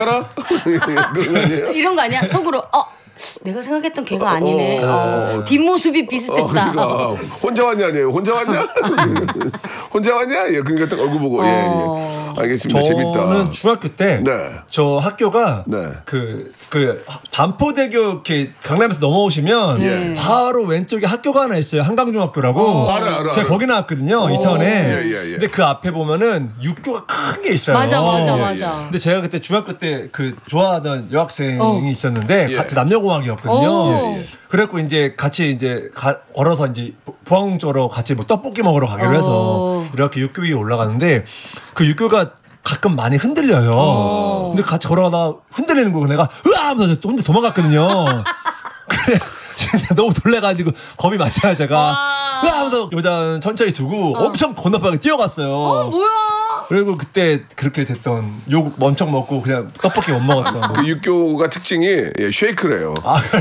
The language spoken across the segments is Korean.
알아? 그런 거 아니에요? 이런 거 아니야? 속으로 내가 생각했던 걔가 아니네. 뒷모습이 비슷했다. 그러니까 혼자 왔냐 아니에요? 혼자 왔냐? 혼자 왔냐? 예, 그러니까 딱 얼굴 보고 예. 알겠습니다. 재밌다. 저는 중학교 때 저 학교가 그 반포대교 이렇게 강남에서 넘어오시면 바로 왼쪽에 학교가 하나 있어요. 한강중학교라고. 알아. 제가 거기 나왔거든요. 이태원에. 예. 근데 그 앞에 보면은 육교가 큰 게 있어요. 맞아. 근데 제가 그때 중학교 때 그 좋아하던 여학생이 있었는데 같은 남녀공학이었거든요. 그래갖고 이제 같이 이제 걸어서 이제 포항 쪽으로 같이 뭐 떡볶이 먹으러 가기로 해서 이렇게 육교 위에 올라가는데 그 육교가 가끔 많이 흔들려요. 근데 같이 걸어가다가 흔들리는 거 내가 으아 하면서 혼자 도망갔거든요. 그래 진짜 너무 놀래가지고 겁이 많잖아요 제가. 으아 하면서 여자는 천천히 두고 엄청 건너편에 뛰어갔어요. 뭐야? 그리고 그때 그렇게 됐던 욕 엄청 먹고 그냥 떡볶이 못 먹었던. 그 육교가 특징이 쉐이크래요.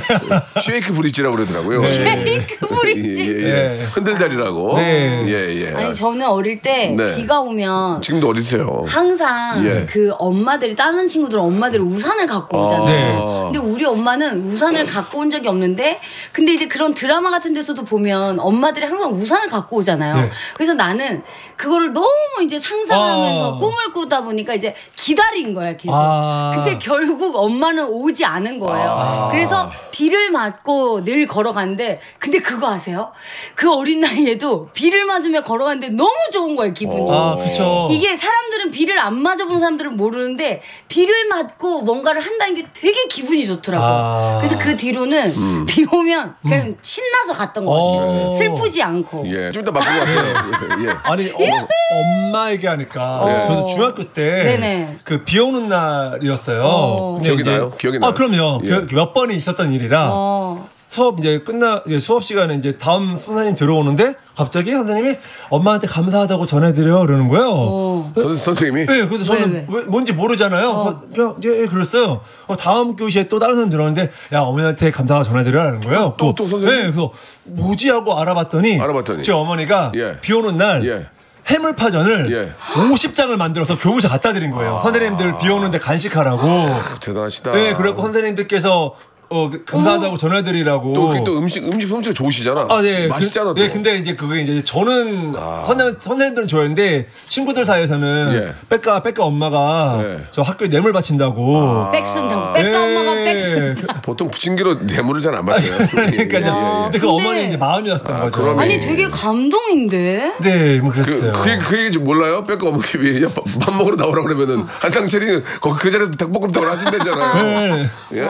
쉐이크 브릿지라고 그러더라고요. 쉐이크 브릿지. 흔들다리라고. 예. 아니 저는 어릴 때 비가 오면 지금도 어리세요. 항상 그 엄마들이 다른 친구들 엄마들이 우산을 갖고 오잖아요. 근데 우리 엄마는 우산을 갖고 온 적이 없는데 근데 이제 그런 드라마 같은 데서도 보면 엄마들이 항상 우산을 갖고 오잖아요. 그래서 나는 그거를 너무 이제 상상하면서 꿈을 꾸다 보니까 이제 기다린 거야 계속. 근데 결국 엄마는 오지 않은 거예요. 그래서 비를 맞고 늘 걸어가는데 근데 그거 아세요? 그 어린 나이에도 비를 맞으며 걸어가는데 너무 좋은 거예요 기분이. 그쵸. 이게 사람들은 비를 안 맞아본 사람들은 모르는데 비를 맞고 뭔가를 한다는 게 되게 기분이 좋더라고. 그래서 그 뒤로는 비 오면 그냥 신나서 갔던 것 같아요. 슬프지 않고. 좀 이따 바꾸고 왔어요. 아니 엄마 얘기하니까 저도 중학교 때 그 비 오는 날이었어요. 기억이 나요? 기억이 나요? 그럼요. 몇 번이 있었던 일이라 수업 이제 수업 시간에 이제 다음 선생님 들어오는데 갑자기 선생님이 엄마한테 감사하다고 전해드려 그러는 거예요. 선생님이? 네, 그래서 저는 왜? 뭔지 모르잖아요. 그냥 그랬어요. 다음 교시에 또 다른 사람 들어오는데 야 어머니한테 감사하다고 전해드려라는 거예요. 또 선생님? 네, 그래서 뭐지 하고 알아봤더니 제 어머니가 비 오는 날 해물파전을 50장을 만들어서 교무실 갖다 드린 거예요. 선생님들 비 오는데 간식하라고. 대단하시다. 네, 그래갖고 선생님들께서 감사하다고 전해드리라고. 또 음식 솜씨가 좋으시잖아. 맛있잖아. 또. 근데 이제 그게 이제 저는 선생님들은 좋아했는데 친구들 사이에서는 백가 엄마가 저 학교에 뇌물 바친다고. 백쓴다고. 백가 엄마가 백쓴. 보통 부침개로 뇌물을 잘 안 바쳐요. 그러니까요. 근데 그 어머니 이제 마음이었던 거죠. 그러네. 아니 되게 감동인데. 네, 뭐 그랬어요. 그 얘기 좀 몰라요? 백가 어머니 밥 먹으러 나오라 그러면은 한상 차리는 거기 그 자리에서 닭볶음탕을 하신다잖아요.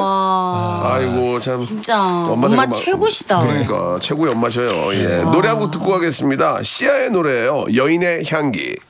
와. 아이고 참 진짜 엄마 최고시다. 그러니까 최고의 엄마셔요. 노래 한 곡 듣고 가겠습니다. 시아의 노래예요. 여인의 향기.